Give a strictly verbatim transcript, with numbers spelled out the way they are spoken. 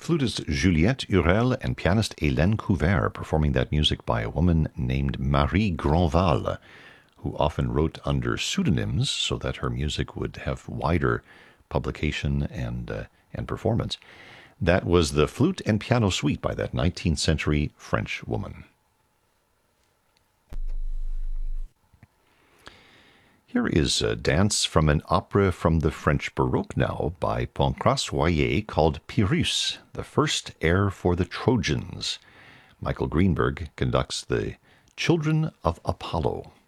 Flutist Juliette Hurel and pianist Hélène Couvert performing that music by a woman named Marie Grandval, who often wrote under pseudonyms so that her music would have wider publication and, uh, and performance. That was the Flute and Piano Suite by that nineteenth century French woman. Here is a dance from an opera from the French Baroque now by Pancras Royer called Pyrrhus, the first air for the Trojans. Michael Greenberg conducts the Children of Apollo.